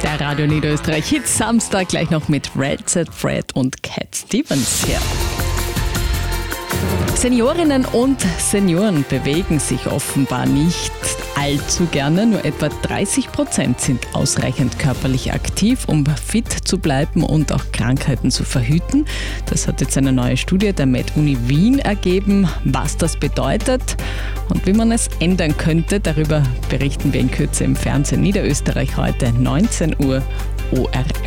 Der Radio Niederösterreich Hit Samstag gleich noch mit Red Set Fred und Cat Stevens hier. Seniorinnen und Senioren bewegen sich offenbar nicht allzu gerne. Nur etwa 30% sind ausreichend körperlich aktiv, um fit zu bleiben und auch Krankheiten zu verhüten. Das hat jetzt eine neue Studie der Med-Uni Wien ergeben. Was das bedeutet und wie man es ändern könnte, darüber berichten wir in Kürze im Fernsehen Niederösterreich heute 19 Uhr ORF.